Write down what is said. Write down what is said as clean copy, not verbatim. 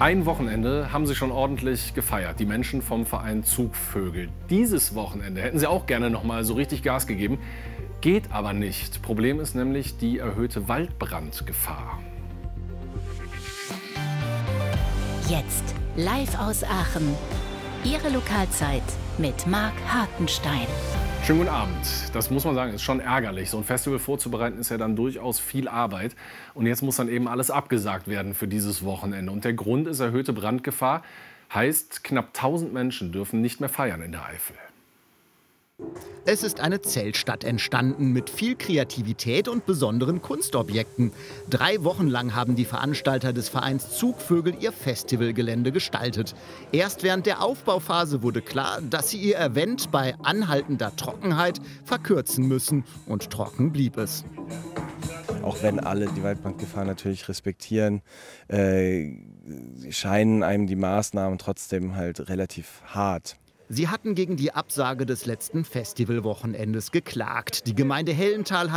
Ein Wochenende haben sie schon ordentlich gefeiert, die Menschen vom Verein Zugvögel. Dieses Wochenende hätten sie auch gerne noch mal so richtig Gas gegeben. Geht aber nicht. Problem ist nämlich die erhöhte Waldbrandgefahr. Jetzt live aus Aachen. Ihre Lokalzeit mit Marc Hartenstein. Schönen guten Abend. Das muss man sagen, ist schon ärgerlich. So ein Festival vorzubereiten ist ja dann durchaus viel Arbeit. Und jetzt muss dann eben alles abgesagt werden für dieses Wochenende. Und der Grund ist erhöhte Brandgefahr. Heißt, knapp 1000 Menschen dürfen nicht mehr feiern in der Eifel. Es ist eine Zeltstadt entstanden mit viel Kreativität und besonderen Kunstobjekten. 3 Wochen lang haben die Veranstalter des Vereins Zugvögel ihr Festivalgelände gestaltet. Erst während der Aufbauphase wurde klar, dass sie ihr Event bei anhaltender Trockenheit verkürzen müssen. Und trocken blieb es. Auch wenn alle die Waldbrandgefahr natürlich respektieren, scheinen einem die Maßnahmen trotzdem halt relativ hart. Sie hatten gegen die Absage des letzten Festivalwochenendes geklagt. Die Gemeinde Hellental hat